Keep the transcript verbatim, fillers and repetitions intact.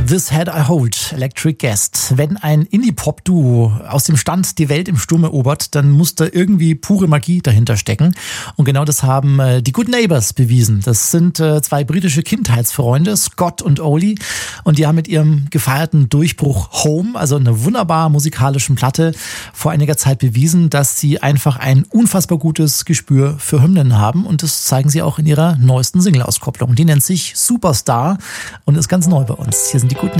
This Head I Hold, Electric Guest. Wenn ein Indie-Pop-Duo aus dem Stand die Welt im Sturm erobert, dann muss da irgendwie pure Magie dahinter stecken. Und genau das haben äh, die Good Neighbors bewiesen. Das sind äh, zwei britische Kindheitsfreunde, Scott und Oli. Und die haben mit ihrem gefeierten Durchbruch Home, also einer wunderbar musikalischen Platte, vor einiger Zeit bewiesen, dass sie einfach ein unfassbar gutes Gespür für Hymnen haben. Und das zeigen sie auch in ihrer neuesten Single-Auskopplung. Die nennt sich Superstar und ist ganz neu bei uns. Hier sind die Good